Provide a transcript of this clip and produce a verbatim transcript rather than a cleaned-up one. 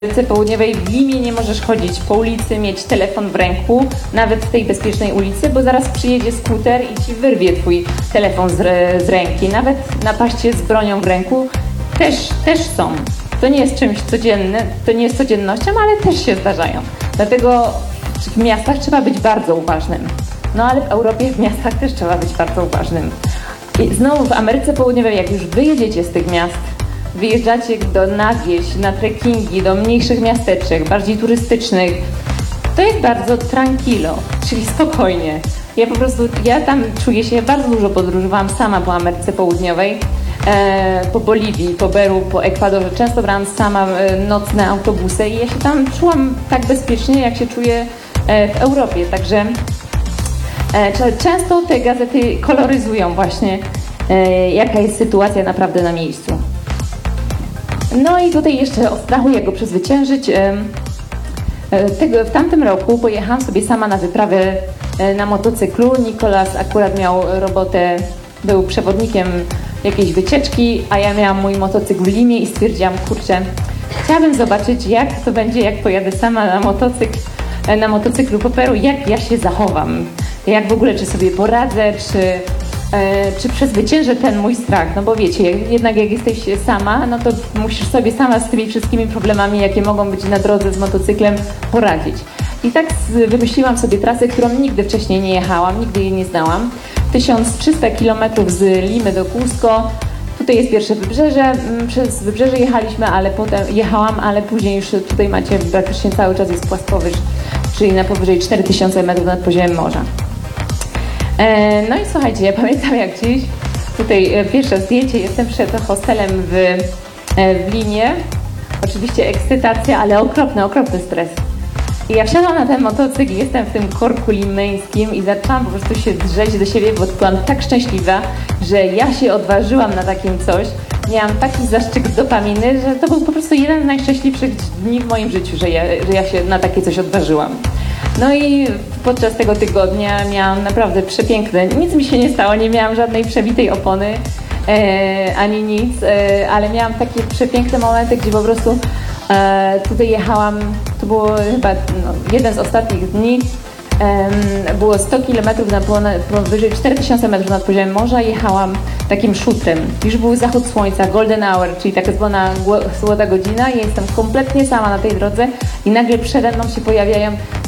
W Ameryce Południowej w Limie nie możesz chodzić po ulicy, mieć telefon w ręku, nawet w tej bezpiecznej ulicy, bo zaraz przyjedzie skuter i ci wyrwie twój telefon z, z ręki. Nawet napaście z bronią w ręku też, też są. To nie jest czymś codziennym, to nie jest codziennością, ale też się zdarzają. Dlatego w miastach trzeba być bardzo uważnym. No ale w Europie w miastach też trzeba być bardzo uważnym. I znowu w Ameryce Południowej, jak już wyjedziecie z tych miast, wyjeżdżacie do, na wieś, na trekkingi, do mniejszych miasteczek, bardziej turystycznych, to jest bardzo tranquilo, czyli spokojnie. Ja po prostu, ja tam czuję się, bardzo dużo podróżowałam sama po Ameryce Południowej, e, po Boliwii, po Peru, po Ekwadorze. Często brałam sama e, nocne autobusy i ja się tam czułam tak bezpiecznie, jak się czuję e, w Europie. Także e, często te gazety koloryzują właśnie, e, jaka jest sytuacja naprawdę na miejscu. No i tutaj jeszcze o strachu, jak go przezwyciężyć. Tego, w tamtym roku pojechałam sobie sama na wyprawę na motocyklu. Nikolas akurat miał robotę, był przewodnikiem jakiejś wycieczki, a ja miałam mój motocykl w Limie i stwierdziłam, kurczę, chciałabym zobaczyć, jak to będzie, jak pojadę sama na motocykl, na motocyklu po Peru, jak ja się zachowam, jak w ogóle, czy sobie poradzę, czy czy przezwyciężę ten mój strach, no bo wiecie, jednak jak jesteś sama, no to musisz sobie sama z tymi wszystkimi problemami, jakie mogą być na drodze z motocyklem, poradzić. I tak wymyśliłam sobie trasę, którą nigdy wcześniej nie jechałam, nigdy jej nie znałam. tysiąc trzysta kilometrów z Limy do Cusco. Tutaj jest pierwsze wybrzeże, przez wybrzeże jechaliśmy, ale potem jechałam, ale później już tutaj macie praktycznie cały czas jest płaskowyż, czyli na powyżej cztery tysiące metrów nad poziomem morza. No i słuchajcie, ja pamiętam jak dziś, tutaj pierwsze zdjęcie, jestem przed hostelem w, w Limie. Oczywiście ekscytacja, ale okropny, okropny stres. I ja wsiadłam na ten motocykl i jestem w tym korku limeńskim i zaczęłam po prostu się drzeć do siebie, bo byłam tak szczęśliwa, że ja się odważyłam na takim coś. Miałam taki zastrzyk dopaminy, że to był po prostu jeden z najszczęśliwszych dni w moim życiu, że ja, że ja się na takie coś odważyłam. No i podczas tego tygodnia miałam naprawdę przepiękne, nic mi się nie stało, nie miałam żadnej przebitej opony, e, ani nic, e, ale miałam takie przepiękne momenty, gdzie po prostu e, tutaj jechałam, to było chyba no, jeden z ostatnich dni, e, było sto kilometrów na powyżej cztery tysiące metrów nad poziomem morza, jechałam takim szutrem. Już był zachód słońca, golden hour, czyli taka zwana złota godzina, ja jestem kompletnie sama na tej drodze i nagle przede mną się pojawiają